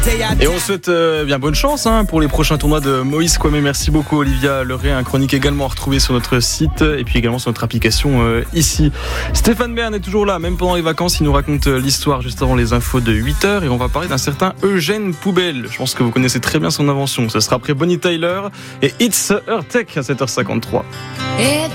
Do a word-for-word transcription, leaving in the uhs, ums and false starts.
Et on souhaite euh, bien bonne chance hein, pour les prochains tournois de Moïse Kwame. Merci beaucoup Olivia Leray, un chronique également à retrouver sur notre site et puis également sur notre application euh, ici. Stéphane Bern est toujours là, même pendant les vacances, il nous raconte euh, l'histoire juste avant les infos de huit heures et on va parler d'un certain Eugène Poubelle. Je pense que vous connaissez très bien son invention. Ce sera après Bonnie Tyler et It's Her Tech à sept heures cinquante-trois.